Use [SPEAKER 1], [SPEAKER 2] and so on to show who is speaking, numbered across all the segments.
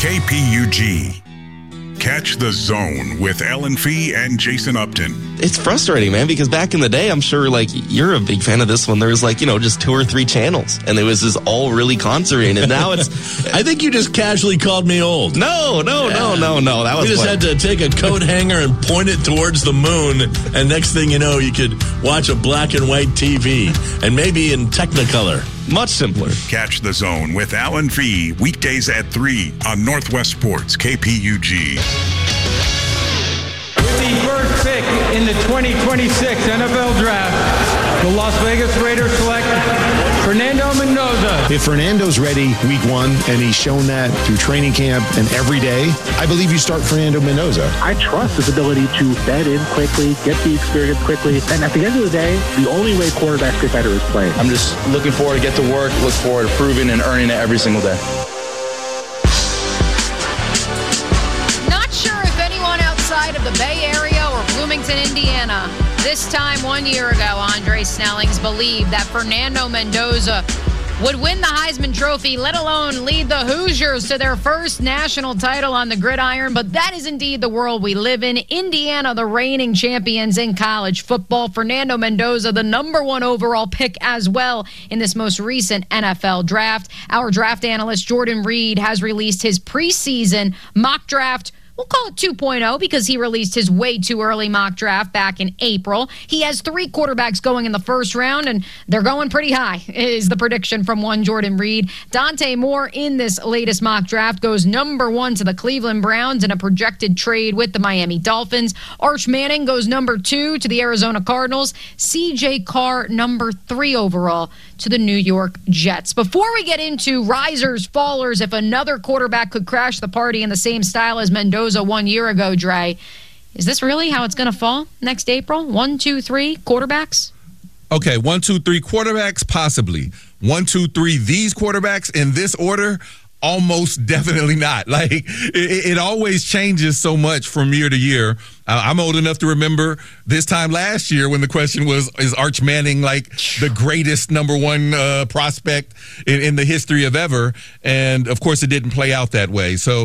[SPEAKER 1] KPUG. Catch the Zone with Ellen Fee and Jason Upton.
[SPEAKER 2] It's frustrating, man, because back in the day, I'm sure, you're a big fan of this one. There was, just 2 or 3 channels, and it was just all really concentrated. Now it's...
[SPEAKER 3] I think you just casually called me old.
[SPEAKER 2] No. That was...
[SPEAKER 3] You just had to take a coat hanger and point it towards the moon, and next thing you know, you could watch a black and white TV, and maybe in Technicolor.
[SPEAKER 2] Much simpler.
[SPEAKER 1] Catch the Zone with Alan Fee, weekdays at 3 on Northwest Sports, KPUG.
[SPEAKER 4] With the first pick in the 2026 NFL Draft, the Las Vegas Raiders select Fernando Mendoza.
[SPEAKER 5] If Fernando's ready week 1, and he's shown that through training camp and every day, I believe you start Fernando Mendoza.
[SPEAKER 6] I trust his ability to bed in quickly, get the experience quickly, and at the end of the day, the only way quarterbacks get better is playing.
[SPEAKER 7] I'm just looking forward to get to work, look forward to proving and earning it every single day.
[SPEAKER 8] Not sure if anyone outside of the Bay Area or Bloomington, Indiana, this time 1 year ago, Andre Snellings believed that Fernando Mendoza would win the Heisman Trophy, let alone lead the Hoosiers to their first national title on the gridiron. But that is indeed the world we live in. Indiana, the reigning champions in college football. Fernando Mendoza, the #1 overall pick as well in this most recent NFL draft. Our draft analyst, Jordan Reed, has released his preseason mock draft. We'll call it 2.0 because he released his way too early mock draft back in April. He has 3 quarterbacks going in the first round, and they're going pretty high, is the prediction from one Jordan Reed. Dante Moore in this latest mock draft goes #1 to the Cleveland Browns in a projected trade with the Miami Dolphins. Arch Manning goes #2 to the Arizona Cardinals. C.J. Carr #3 overall to the New York Jets. Before we get into risers, fallers, if another quarterback could crash the party in the same style as Mendoza 1 year ago, Dre, is this really how it's going to fall next April? 1, 2, 3 quarterbacks?
[SPEAKER 9] Okay, 1, 2, 3 quarterbacks, possibly. 1, 2, 3 these quarterbacks in this order, almost definitely not. It always changes so much from year to year. I'm old enough to remember this time last year when the question was, is Arch Manning the greatest #1 prospect in the history of ever? And, of course, it didn't play out that way. So,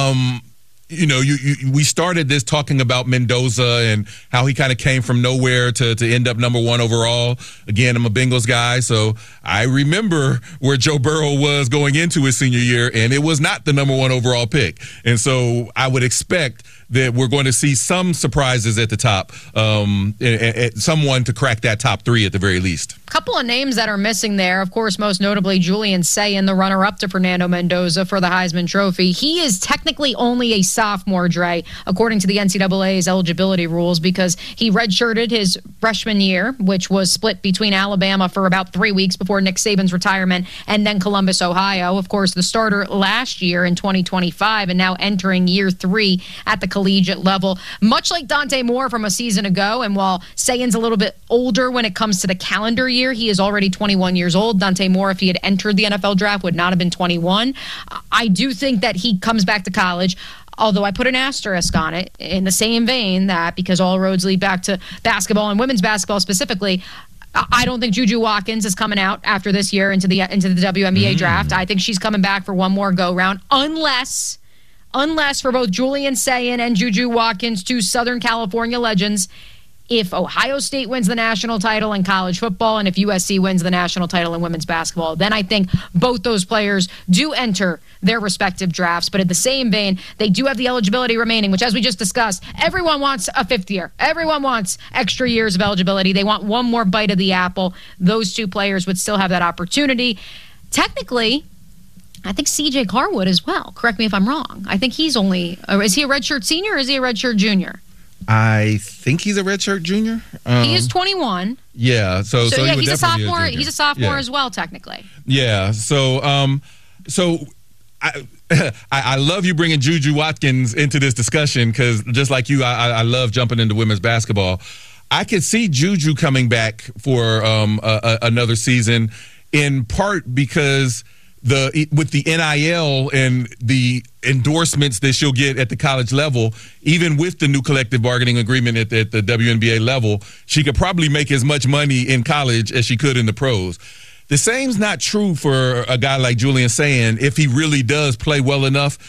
[SPEAKER 9] we started this talking about Mendoza and how he kind of came from nowhere to end up #1 overall. Again, I'm a Bengals guy, so I remember where Joe Burrow was going into his senior year, and it was not the #1 overall pick. And so I would expect that we're going to see some surprises at the top, someone to crack that top 3 at the very least.
[SPEAKER 8] A couple of names that are missing there, of course, most notably Julian Sayin, the runner-up to Fernando Mendoza for the Heisman Trophy. He is technically only a sophomore, Dre, according to the NCAA's eligibility rules, because he redshirted his freshman year, which was split between Alabama for about 3 weeks before Nick Saban's retirement, and then Columbus, Ohio. Of course, the starter last year in 2025, and now entering year 3 at the collegiate level. Much like Dante Moore from a season ago, and while Sayin's a little bit older when it comes to the calendar year, he is already 21 years old. Dante Moore, if he had entered the NFL draft, would not have been 21. I do think that he comes back to college, although I put an asterisk on it in the same vein that because all roads lead back to basketball and women's basketball specifically, I don't think Juju Watkins is coming out after this year into the WNBA draft. I think she's coming back for one more go-round, unless for both Julian Sayin and Juju Watkins, 2 Southern California legends, if Ohio State wins the national title in college football and if USC wins the national title in women's basketball, then I think both those players do enter their respective drafts. But in the same vein, they do have the eligibility remaining, which, as we just discussed, everyone wants a 5th year. Everyone wants extra years of eligibility. They want one more bite of the apple. Those 2 players would still have that opportunity. Technically, I think C.J. Carr would as well. Correct me if I'm wrong. I think he's only – is he a redshirt senior or is he a redshirt junior?
[SPEAKER 9] I think he's a redshirt junior.
[SPEAKER 8] He is 21.
[SPEAKER 9] Yeah. So
[SPEAKER 8] yeah, he's a sophomore. He's a sophomore as well, technically.
[SPEAKER 9] Yeah. So I love you bringing Juju Watkins into this discussion because just like you, I love jumping into women's basketball. I could see Juju coming back for another season, in part because with the NIL and the endorsements that she'll get at the college level, even with the new collective bargaining agreement at the WNBA level, she could probably make as much money in college as she could in the pros. The same's not true for a guy like Julian Sayin if he really does play well enough